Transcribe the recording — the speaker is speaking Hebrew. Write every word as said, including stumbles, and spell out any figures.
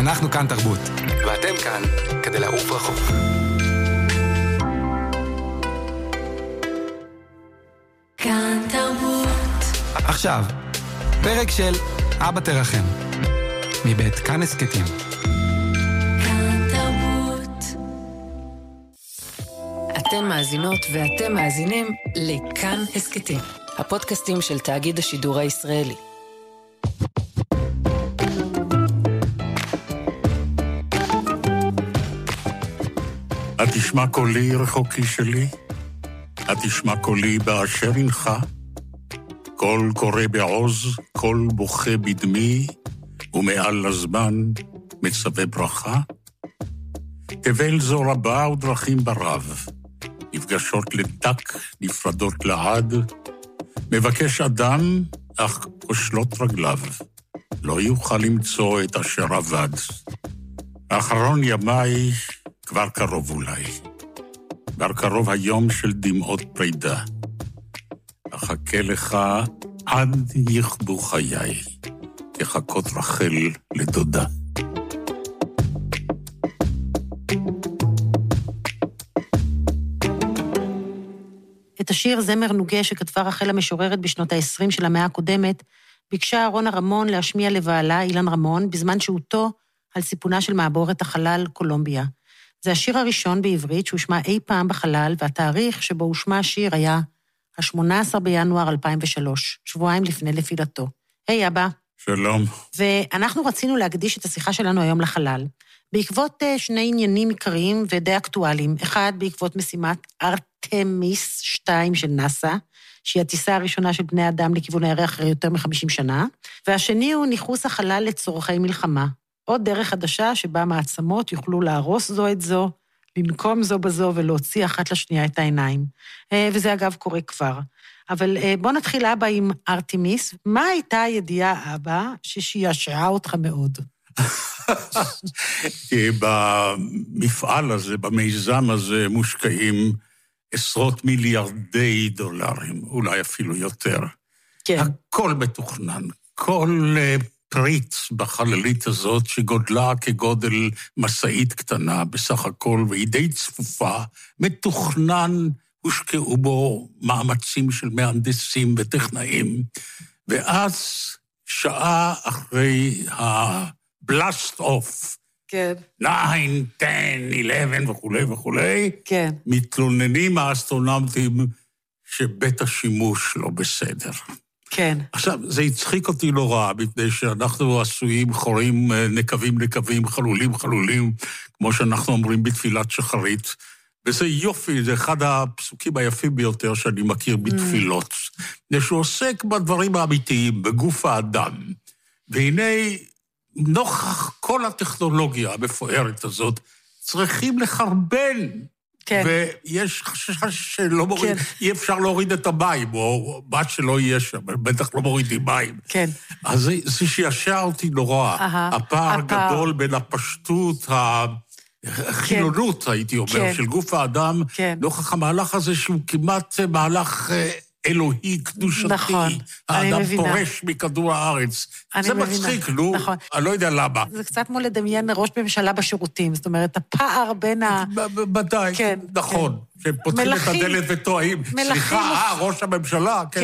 אנחנו כאן תרבות, ואתם כאן כדי לעוף רחוק. כאן תרבות. עכשיו, פרק של אבא תרחם, מבית כאן הסקטים. כאן תרבות. אתן מאזינות ואתם מאזינים לכאן הסקטים, הפודקאסטים של תאגיד השידור הישראלי. את תשמע קולי רחוקי שלי, את תשמע קולי באשר אינך, קול קורא בעוז, קול בוכה בדמי, ומעל לזמן מצווה ברכה. תבל זו רבה ודרכים ברב, נפגשות לדק, נפרדות לעד, מבקש אדם, אך כושלות רגליו, לא יוכל למצוא את אשר עבד. האחרון ימי כבר קרוב אולי, כבר קרוב היום של דמעות פרידה. אחכה לך עד יכבו חיי, כחכות רחל לדודה. את השיר זמר נוגה שכתבה רחל המשוררת בשנות ה-עשרים של המאה הקודמת, ביקשה רונה רמון להשמיע לבעלה אילן רמון, בזמן שהותו על סיפונה של מעבורת החלל קולומביה. זה השיר הראשון בעברית שהושמע אי פעם בחלל, והתאריך שבו הושמע השיר היה ה-שמונה עשר בינואר אלפיים ושלוש, שבועיים לפני לפילתו. היי אבא. שלום. ואנחנו רצינו להקדיש את השיחה שלנו היום לחלל, בעקבות שני עניינים עיקריים ודי אקטואליים. אחד, בעקבות משימת ארטמיס שתיים של נאסא, שהיא הטיסה הראשונה של בני אדם לכיוון הירח אחרי יותר מ-חמישים שנה, והשני הוא ניחוס החלל לצורכי מלחמה. עוד דרך חדשה שבה מעצמות יוכלו להרוס זו את זו, לנקום זו בזו ולהוציא אחת לשנייה את העיניים. וזה אגב קורה כבר. אבל בוא נתחיל אבא עם ארטמיס. מה הייתה הידיעה אבא ששישעה אותך מאוד? במפעל הזה, במיזם הזה, מושקעים עשרות מיליארדי דולרים, אולי אפילו יותר. כן. הכל מתוכנן, כל פריט בחללית הזאת שגודלה כגודל מסעית קטנה בסך הכל, והיא די צפופה, מתוכנן, הושקעו בו מאמצים של מהנדסים וטכנאים, ואז שעה אחרי הבלאסט אוף, כן. תשע, עשר, אחת עשרה וכולי וכולי, כן. מתלוננים האסטרונאוטים שבית השימוש לא בסדר. כן. עכשיו, זה הצחיק אותי לא רע, מפני שאנחנו עשויים חורים, נקבים נקבים, חלולים חלולים, כמו שאנחנו אומרים בתפילת שחרית, וזה יופי, זה אחד הפסוקים היפים ביותר שאני מכיר בתפילות. זה שהוא עוסק בדברים האמיתיים, בגוף האדם. והנה, נוכח כל הטכנולוגיה המפוארת הזאת, צריכים לחרבן. כן. ויש חשש שלא מוריד, כן. אי אפשר להוריד את המים, או מה שלא יהיה שם, בטח לא מורידים מים. כן. אז זה, זה שישע אותי נורא. Aha, הפער הפער. גדול בין הפשטות, החילונות, כן. הייתי אומר, כן. של גוף האדם, כן. נוכח המהלך הזה שהוא כמעט מהלך אלוהי, קדושתי. נכון, אני האדם מבינה. פורש מכדור הארץ. זה מבינה. מצחיק, נו. נכון. אני לא יודע למה. זה קצת כמו לדמיין ראש ממשלה בשירותים, זאת אומרת, הפער בין ה... ודאי, כן, נכון. כן. שפותחים את מלכים. הדלת וטועים. מלכים. סליחה, אה, ראש הממשלה, כן.